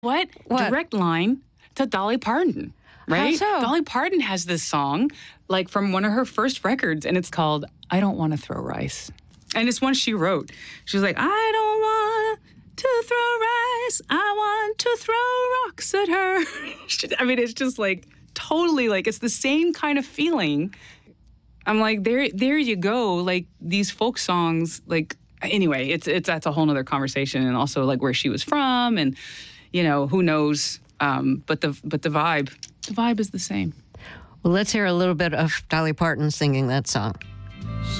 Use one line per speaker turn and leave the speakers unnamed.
What?
Direct line to Dolly Parton, right?
How so?
Dolly Parton has this song, like from one of her first records, and it's called "I Don't Want to Throw Rice," and it's one she wrote. She was like, "I don't want to throw rice. I want to throw rocks at her." I mean, it's just like totally like it's the same kind of feeling. I'm like, there you go. Like these folk songs, like anyway, it's that's a whole nother conversation, and also like where she was from, and who knows. But the vibe is the same.
Well, let's hear a little bit of Dolly Parton singing that song.